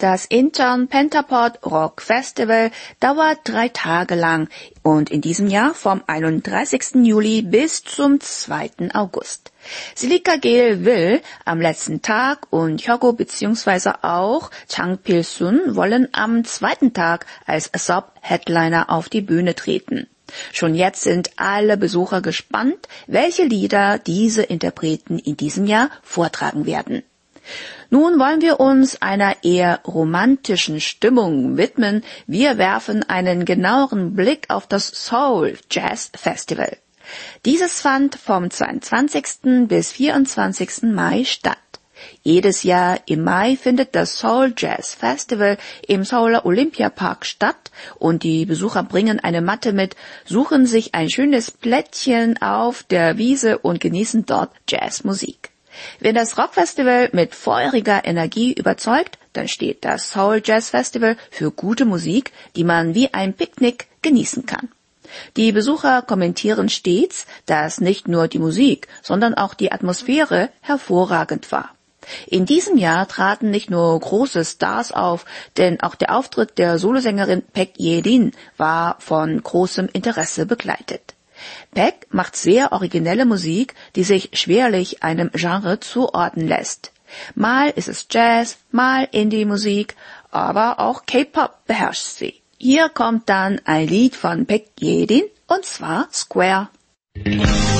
Das Incheon Pentapod Rock Festival dauert 3 Tage lang und in diesem Jahr vom 31. Juli bis zum 2. August. Silika Gale will am letzten Tag und Hyogo bzw. auch Chang Pil-sun wollen am 2. Tag als Sub-Headliner auf die Bühne treten. Schon jetzt sind alle Besucher gespannt, welche Lieder diese Interpreten in diesem Jahr vortragen werden. Nun wollen wir uns einer eher romantischen Stimmung widmen. Wir werfen einen genaueren Blick auf das Seoul Jazz Festival. Dieses fand vom 22. bis 24. Mai statt. Jedes Jahr im Mai findet das Seoul Jazz Festival im Seouler Olympiapark statt und die Besucher bringen eine Matte mit, suchen sich ein schönes Plättchen auf der Wiese und genießen dort Jazzmusik. Wenn das Rockfestival mit feuriger Energie überzeugt, dann steht das Seoul Jazz Festival für gute Musik, die man wie ein Picknick genießen kann. Die Besucher kommentieren stets, dass nicht nur die Musik, sondern auch die Atmosphäre hervorragend war. In diesem Jahr traten nicht nur große Stars auf, denn auch der Auftritt der Solosängerin Baek Ye-rin war von großem Interesse begleitet. Baek macht sehr originelle Musik, die sich schwerlich einem Genre zuordnen lässt. Mal ist es Jazz, mal Indie-Musik, aber auch K-Pop beherrscht sie. Hier kommt dann ein Lied von Baek Ye-rin, und zwar Square.